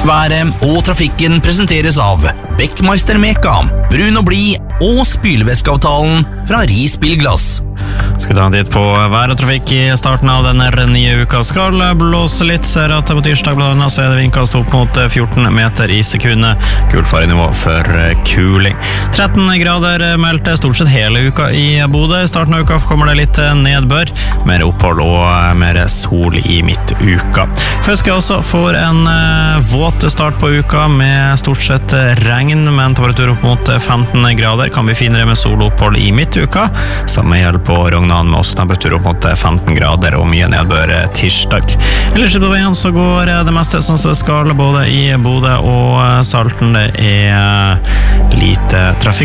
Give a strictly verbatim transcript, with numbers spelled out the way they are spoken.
Været og trafikken presenteres av Beckmeister Meka, brun og bli og spylevæskeavtalen fra Ris Bilglass. Skal ta en titt på vær og trafikk i starten av denne nye uka. Skal blåse litt, ser at på tirsdag blant annet så er det vindkast opp mot fjorten meter i sekundet. Kult farenivå for kuling. tretten grader meldte stort sett hele uka i Bodø. I starten av uka kommer det litt nedbør, mer opphold og mer sol i midtuka. Føske også får en våt start på uka med stort sett regn, men temperatur opp mot femten grader. Kan bli finere med solopphold i midtuka. Samme gjelder på Rognan med også temperatur opp mot femten grader og mye nedbør tirsdag. Ellers på veien så går det meste som det skal både i Bodø og Salten. Det er lite trafikk.